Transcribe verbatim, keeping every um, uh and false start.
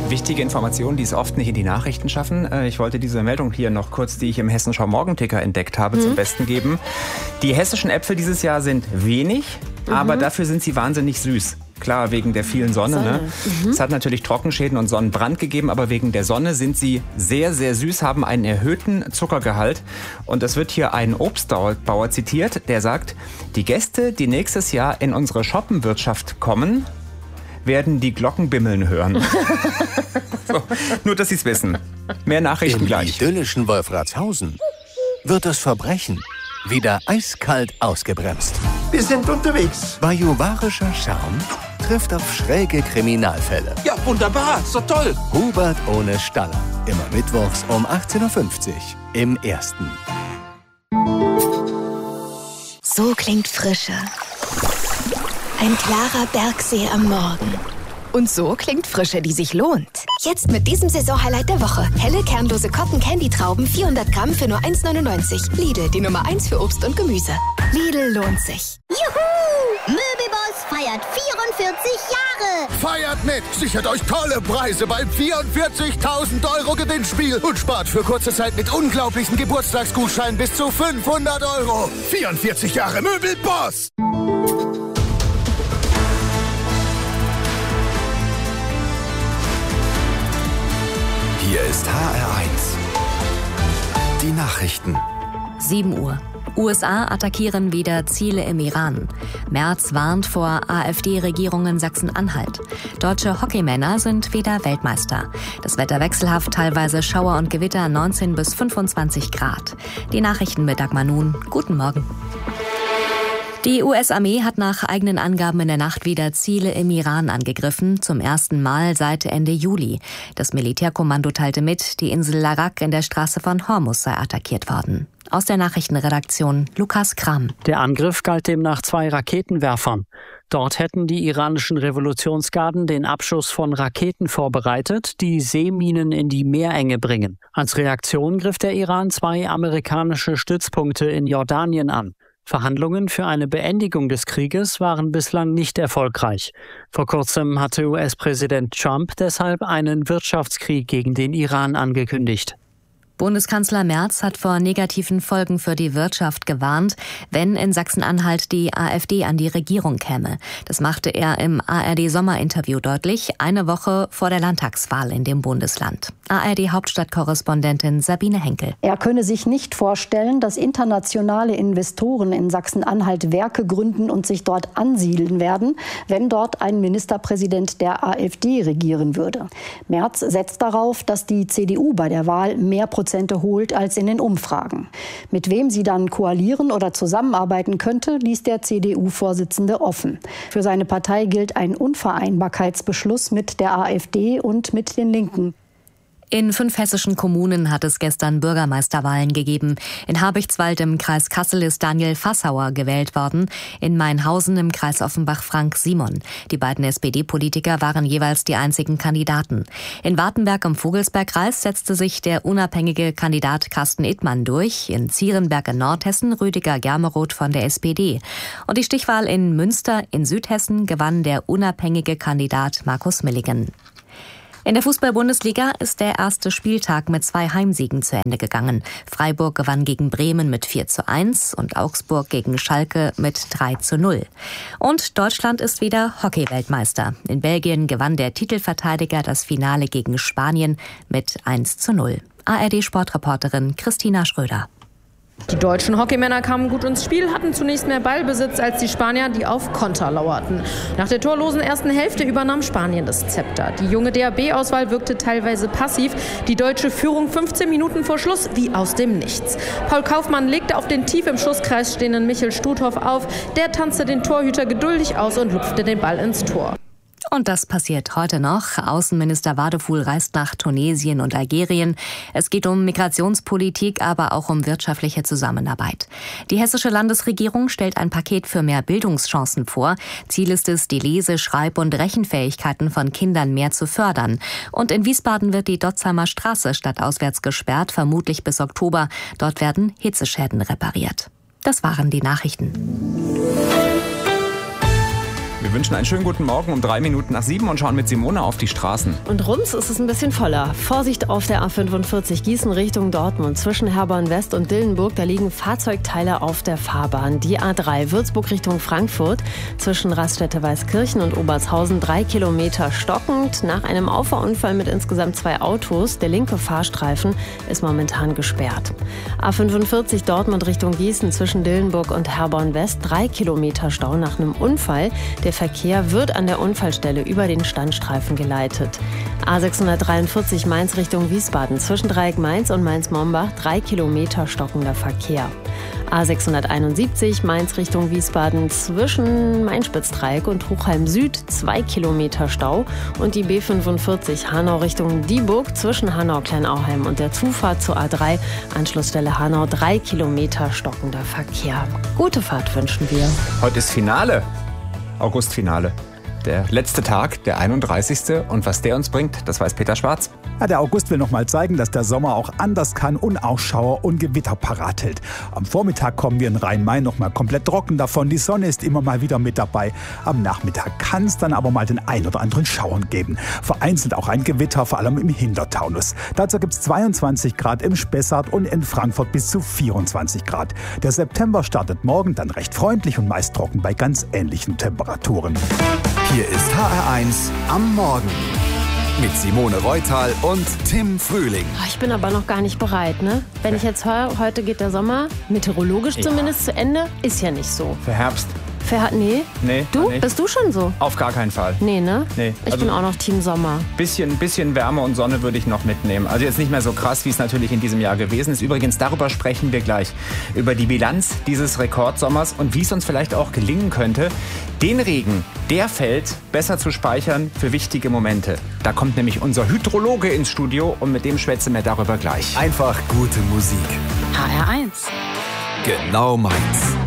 Wichtige Informationen, die es oft nicht in die Nachrichten schaffen. Ich wollte diese Meldung hier noch kurz, die ich im Hessenschau Morgenticker entdeckt habe, mhm. zum Besten geben. Die hessischen Äpfel dieses Jahr sind wenig, mhm. aber dafür sind sie wahnsinnig süß. Klar, wegen der vielen Sonne. Sonne. Ne? Mhm. Es hat natürlich Trockenschäden und Sonnenbrand gegeben, aber wegen der Sonne sind sie sehr, sehr süß, haben einen erhöhten Zuckergehalt. Und es wird hier ein Obstbauer zitiert, der sagt, die Gäste, die nächstes Jahr in unsere Shoppenwirtschaft kommen, werden die Glocken bimmeln hören. So, nur, dass Sie es wissen. Mehr Nachrichten Im gleich. Im idyllischen Wolfratshausen wird das Verbrechen wieder eiskalt ausgebremst. Wir sind unterwegs. Bajuwarischer Charme trifft auf schräge Kriminalfälle. Ja, wunderbar, so toll. Hubert ohne Staller. Immer mittwochs um achtzehn Uhr fünfzig im Ersten. So klingt Frische. Ein klarer Bergsee am Morgen. Und so klingt Frische, die sich lohnt. Jetzt mit diesem Saisonhighlight der Woche. Helle, kernlose Cotton-Candy-Trauben, vierhundert Gramm für nur eins neunundneunzig. Lidl, die Nummer eins für Obst und Gemüse. Lidl lohnt sich. Juhu! Möbelboss feiert vierundvierzig Jahre. Feiert mit! Sichert euch tolle Preise beim vierundvierzigtausend Euro Gewinnspiel und spart für kurze Zeit mit unglaublichen Geburtstagsgutscheinen bis zu fünfhundert Euro. vierundvierzig Jahre Möbelboss! Hier ist H R eins. Die Nachrichten. sieben Uhr. U S A attackieren wieder Ziele im Iran. Merz warnt vor AfD-Regierung in Sachsen-Anhalt. Deutsche Hockeymänner sind wieder Weltmeister. Das Wetter wechselhaft, teilweise Schauer und Gewitter, neunzehn bis fünfundzwanzig Grad. Die Nachrichten mit Dagmar Nun. Guten Morgen. Die U S-Armee hat nach eigenen Angaben in der Nacht wieder Ziele im Iran angegriffen, zum ersten Mal seit Ende Juli. Das Militärkommando teilte mit, die Insel Larak in der Straße von Hormuz sei attackiert worden. Aus der Nachrichtenredaktion Lukas Kram. Der Angriff galt demnach zwei Raketenwerfern. Dort hätten die iranischen Revolutionsgarden den Abschuss von Raketen vorbereitet, die Seeminen in die Meerenge bringen. Als Reaktion griff der Iran zwei amerikanische Stützpunkte in Jordanien an. Verhandlungen für eine Beendigung des Krieges waren bislang nicht erfolgreich. Vor kurzem hatte U S-Präsident Trump deshalb einen Wirtschaftskrieg gegen den Iran angekündigt. Bundeskanzler Merz hat vor negativen Folgen für die Wirtschaft gewarnt, wenn in Sachsen-Anhalt die AfD an die Regierung käme. Das machte er im A R D-Sommerinterview deutlich, eine Woche vor der Landtagswahl in dem Bundesland. A R D-Hauptstadtkorrespondentin Sabine Henkel. Er könne sich nicht vorstellen, dass internationale Investoren in Sachsen-Anhalt Werke gründen und sich dort ansiedeln werden, wenn dort ein Ministerpräsident der AfD regieren würde. Merz setzt darauf, dass die C D U bei der Wahl mehr Prozente holt als in den Umfragen. Mit wem sie dann koalieren oder zusammenarbeiten könnte, ließ der C D U-Vorsitzende offen. Für seine Partei gilt ein Unvereinbarkeitsbeschluss mit der AfD und mit den Linken. In fünf hessischen Kommunen hat es gestern Bürgermeisterwahlen gegeben. In Habichtswald im Kreis Kassel ist Daniel Fassauer gewählt worden. In Mainhausen im Kreis Offenbach Frank Simon. Die beiden S P D-Politiker waren jeweils die einzigen Kandidaten. In Wartenberg im Vogelsbergkreis setzte sich der unabhängige Kandidat Carsten Ittmann durch. In Zierenberg in Nordhessen Rüdiger Germeroth von der S P D. Und die Stichwahl in Münster in Südhessen gewann der unabhängige Kandidat Markus Milligen. In der Fußball-Bundesliga ist der erste Spieltag mit zwei Heimsiegen zu Ende gegangen. Freiburg gewann gegen Bremen mit vier zu eins und Augsburg gegen Schalke mit drei zu null. Und Deutschland ist wieder Hockey-Weltmeister. In Belgien gewann der Titelverteidiger das Finale gegen Spanien mit eins zu null. A R D-Sportreporterin Christina Schröder. Die deutschen Hockeymänner kamen gut ins Spiel, hatten zunächst mehr Ballbesitz als die Spanier, die auf Konter lauerten. Nach der torlosen ersten Hälfte übernahm Spanien das Zepter. Die junge D A B-Auswahl wirkte teilweise passiv. Die deutsche Führung fünfzehn Minuten vor Schluss wie aus dem Nichts. Paul Kaufmann legte auf den tief im Schusskreis stehenden Michel Stuthoff auf. Der tanzte den Torhüter geduldig aus und lupfte den Ball ins Tor. Und das passiert heute noch. Außenminister Wadefuhl reist nach Tunesien und Algerien. Es geht um Migrationspolitik, aber auch um wirtschaftliche Zusammenarbeit. Die hessische Landesregierung stellt ein Paket für mehr Bildungschancen vor. Ziel ist es, die Lese-, Schreib- und Rechenfähigkeiten von Kindern mehr zu fördern. Und in Wiesbaden wird die Dotzheimer Straße stadtauswärts gesperrt, vermutlich bis Oktober. Dort werden Hitzeschäden repariert. Das waren die Nachrichten. Wir wünschen einen schönen guten Morgen um drei Minuten nach sieben und schauen mit Simone auf die Straßen. Und rums ist es ein bisschen voller. Vorsicht auf der A fünfundvierzig Gießen Richtung Dortmund. Zwischen Herborn West und Dillenburg, da liegen Fahrzeugteile auf der Fahrbahn. Die A drei Würzburg Richtung Frankfurt. Zwischen Raststätte Weißkirchen und Obertshausen drei Kilometer stockend. Nach einem Auffahrunfall mit insgesamt zwei Autos. Der linke Fahrstreifen ist momentan gesperrt. A fünfundvierzig Dortmund Richtung Gießen zwischen Dillenburg und Herborn West. Drei Kilometer Stau nach einem Unfall. Der Verkehr wird an der Unfallstelle über den Standstreifen geleitet. A sechshundertdreiundvierzig Mainz Richtung Wiesbaden. Zwischen Dreieck Mainz und Mainz-Mombach drei Kilometer stockender Verkehr. A sechshunderteinundsiebzig Mainz Richtung Wiesbaden zwischen Mainspitzdreieck und Hochheim Süd zwei Kilometer Stau. Und die B fünfundvierzig Hanau Richtung Dieburg zwischen Hanau-Kleinauheim und der Zufahrt zur A drei Anschlussstelle Hanau drei Kilometer stockender Verkehr. Gute Fahrt wünschen wir. Heute ist Finale. Augustfinale. Der letzte Tag, der einunddreißigste Und was der uns bringt, das weiß Peter Schwarz. Ja, der August will noch mal zeigen, dass der Sommer auch anders kann und auch Schauer und Gewitter parat hält. Am Vormittag kommen wir in Rhein-Main noch mal komplett trocken davon. Die Sonne ist immer mal wieder mit dabei. Am Nachmittag kann es dann aber mal den ein oder anderen Schauern geben. Vereinzelt auch ein Gewitter, vor allem im Hintertaunus. Dazu gibt es zweiundzwanzig Grad im Spessart und in Frankfurt bis zu vierundzwanzig Grad. Der September startet morgen dann recht freundlich und meist trocken bei ganz ähnlichen Temperaturen. Hier ist H R eins am Morgen mit Simone Reutal und Tim Frühling. Ich bin aber noch gar nicht bereit, ne? Wenn ich jetzt höre, heute geht der Sommer, meteorologisch Ja. zumindest zu Ende, ist ja nicht so. Für Herbst. Wer hat, nee? Nee. Du? nicht. Bist du schon so? Auf gar keinen Fall. Nee, ne? Nee. Ich Also- bin auch noch Team Sommer. Bisschen, bisschen Wärme und Sonne würde ich noch mitnehmen. Also jetzt nicht mehr so krass, wie es natürlich in diesem Jahr gewesen ist. Übrigens, darüber sprechen wir gleich. Über die Bilanz dieses Rekordsommers und wie es uns vielleicht auch gelingen könnte, den Regen, der fällt, besser zu speichern für wichtige Momente. Da kommt nämlich unser Hydrologe ins Studio und mit dem schwätzen wir darüber gleich. Einfach gute Musik. H R eins. Genau meins.